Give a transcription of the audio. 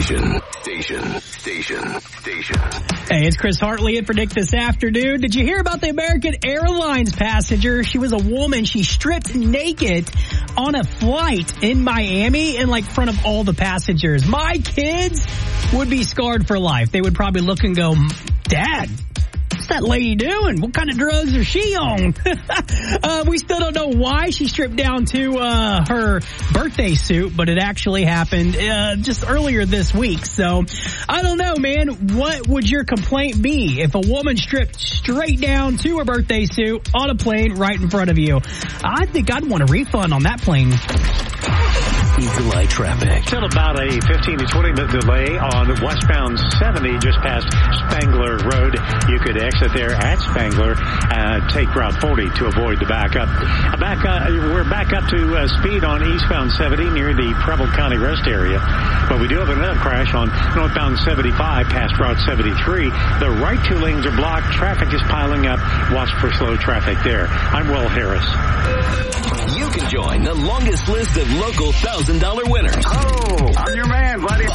Station. Hey, it's Chris Hartley in for Nick this afternoon. Did you hear about the American Airlines passenger? She was a woman. She stripped naked on a flight in Miami in front of all the passengers. My kids would be scarred for life. They would probably look and go, Dad, what's that lady doing? What kind of drugs is she on? We still don't know why she stripped down to her birthday suit, but it actually happened just earlier this week. So I don't know, man. What would your complaint be if a woman stripped straight down to her birthday suit on a plane right in front of you? I think I'd want a refund on that plane. Eagle Eye traffic. Still about a 15 to 20 minute delay on westbound 70 just past Spangler Road. You could exit there at Spangler, take Route 40 to avoid the backup. We're back up to speed on eastbound 70 near the Preble County Rest area. But we do have another crash on northbound 75 past Route 73. The right two lanes are blocked. Traffic is piling up. Watch for slow traffic there. I'm Will Harris. You can join the longest list of local $1,000 winners. Oh, I'm your man, buddy.